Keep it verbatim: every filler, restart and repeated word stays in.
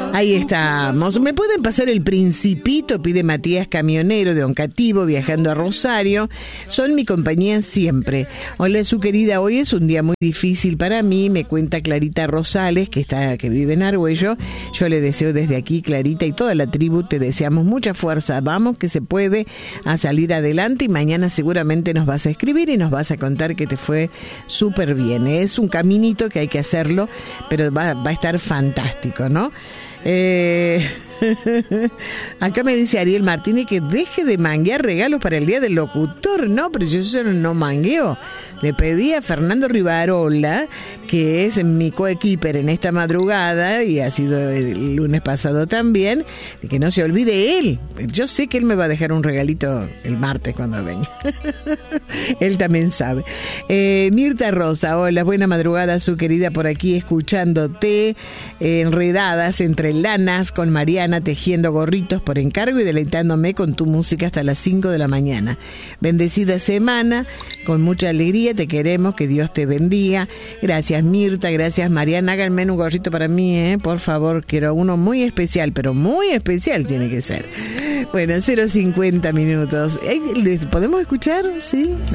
Ahí estamos. ¿Me pueden pasar el Principito? Pide Matías Camionero de Oncativo, viajando a Rosario. Son mi compañía siempre. Hola, su querida. Hoy es un día muy difícil para mí. Me cuenta Clarita Rosales, que está, que vive en Argüello. Yo le deseo desde aquí, Clarita, y toda la tribu, te deseamos mucha fuerza. Vamos, que se puede, a salir adelante, y mañana seguramente nos vas a escribir y nos vas a contar que te fue súper bien. Es un caminito que hay que hacerlo, pero va, va a estar fantástico, ¿no? Eh, acá me dice Ariel Martínez que deje de manguear regalos para el día del locutor. No, pero yo eso no mangueo. Le pedí a Fernando Rivarola, que es mi coequiper en esta madrugada, y ha sido el lunes pasado también, que no se olvide él. Yo sé que él me va a dejar un regalito el martes cuando venga. Él también sabe. Eh, Mirta Rosa, hola, buena madrugada, su querida, por aquí escuchándote, eh, enredadas entre lanas con Mariana, tejiendo gorritos por encargo y deleitándome con tu música hasta las cinco de la mañana. Bendecida semana, con mucha alegría. Te queremos, que Dios te bendiga. Gracias, Mirta, gracias, Mariana. Háganme un gorrito para mí, ¿eh? Por favor, quiero uno muy especial, pero muy especial tiene que ser. Bueno, cero cincuenta minutos. ¿Podemos escuchar? Sí.